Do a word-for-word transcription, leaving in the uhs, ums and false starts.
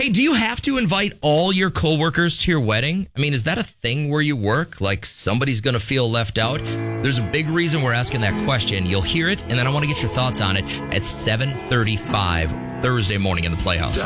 Hey, do you have to invite all your coworkers to your wedding? I mean, is that a thing where you work? Like somebody's going to feel left out? There's a big reason we're asking that question. You'll hear it, and then I want to get your thoughts on it at seven thirty-five Thursday morning in the Playhouse.